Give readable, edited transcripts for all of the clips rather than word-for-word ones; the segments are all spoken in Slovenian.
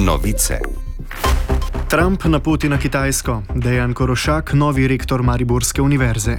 Novice. Trump na poti na Kitajsko. Dejan Korošak, novi rektor Mariborske univerze.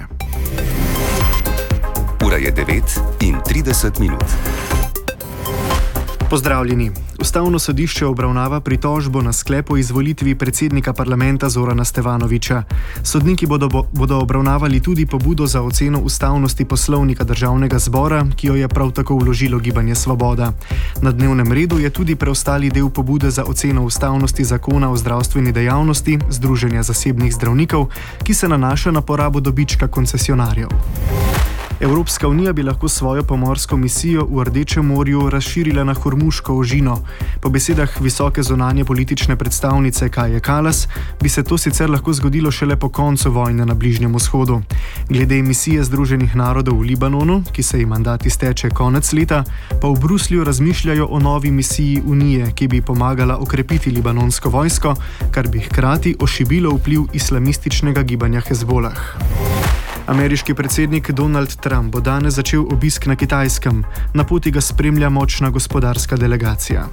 Ura je 9:30. Pozdravljeni. Ustavno sodišče obravnava pritožbo na sklep o izvolitvi predsednika parlamenta Zorana Stevanovića. Sodniki bodo obravnavali tudi pobudo za oceno ustavnosti poslovnika Državnega zbora, ki jo je prav tako vložilo Gibanje Svoboda. Na dnevnem redu je tudi preostali del pobude za oceno ustavnosti zakona o zdravstveni dejavnosti Združenja zasebnih zdravnikov, ki se nanaša na porabo dobička koncesionarjev. Evropska unija bi lahko svojo pomorsko misijo v Rdečem morju razširila na Hormuško ožino. Po besedah visoke zunanje politične predstavnice Kaje Kallas bi se to sicer lahko zgodilo šele po koncu vojne na Bližnjem vzhodu. Glede misije Združenih narodov v Libanonu, ki se ji mandat izteče konec leta, pa v Bruslju razmišljajo o novi misiji Unije, ki bi pomagala okrepiti libanonsko vojsko, kar bi hkrati ošibilo vpliv islamističnega gibanja Hezbolah. Ameriški predsednik Donald Trump bo danes začel obisk na Kitajskem. Na poti ga spremlja močna gospodarska delegacija.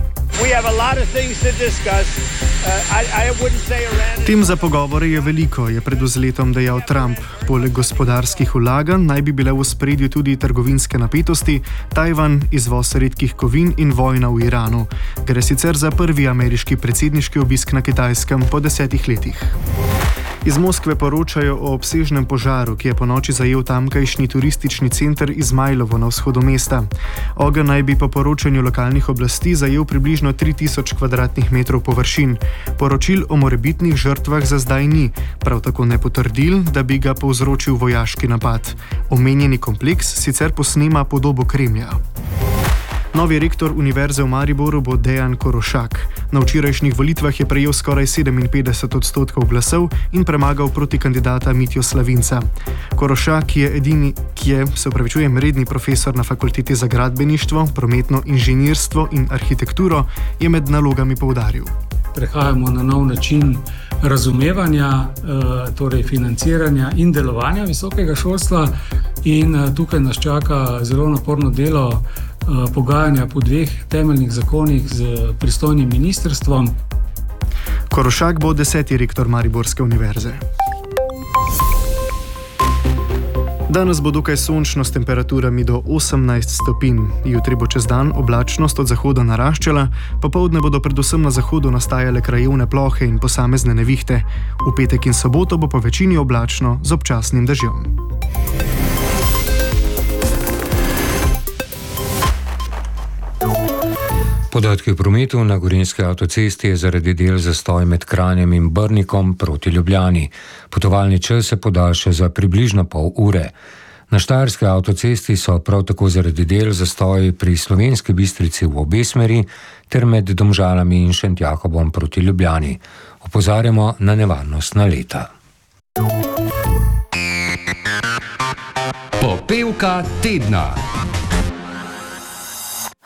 Tem za pogovore je veliko, je pred vzletom dejal Trump. Poleg gospodarskih vlaganj naj bi bile v ospredju tudi trgovinske napetosti, Tajvan, izvoz redkih kovin in vojna v Iranu. Gre sicer za prvi ameriški predsedniški obisk na Kitajskem po 10 letih. Iz Moskve poročajo o obsežnem požaru, ki je ponoči zajel tamkajšnji turistični center Izmajlovo na vzhodu mesta. Ogenj naj bi po poročanju lokalnih oblasti zajel približno 3000 kvadratnih metrov površin. Poročil o morebitnih žrtvah za zdaj ni, prav tako ne potrdil, da bi ga povzročil vojaški napad. Omenjeni kompleks sicer posnema podobo Kremlja. Novi rektor Univerze v Mariboru bo Dejan Korošak. Na včerajšnjih volitvah je prejel skoraj 57% glasov in premagal proti kandidata Mitjo Slavinca. Korošak je redni profesor na Fakulteti za gradbeništvo, prometno inženirstvo in arhitekturo, je med nalogami poudaril. Prehajamo na nov način razumevanja, torej financiranja in delovanja visokega šolstva in tukaj nas čaka zelo naporno delo, pogajanja po 2 temeljnih zakonih z pristojnim ministrstvom. Korošak bo 10. rektor Mariborske univerze. Danes bo dokaj sončno s temperaturami do 18 stopinj. Jutri bo čez dan oblačnost od zahoda naraščala, popoldne bodo predvsem na zahodu nastajale krajevne plohe in posamezne nevihte. V petek in soboto bo po večini oblačno z občasnim dežjem. Podatki o prometu na Gorenjski avtocesti je zaradi del zastoj med Kranjem in Brnikom proti Ljubljani. Potovalni čas se podaljša za približno pol ure. Na Štajerski avtocesti so prav tako zaradi del zastoji pri Slovenski Bistrici v obe smeri ter med Domžalami in Šentjakobom proti Ljubljani. Opozarjamo na nevarnost naleta. Popevka tedna.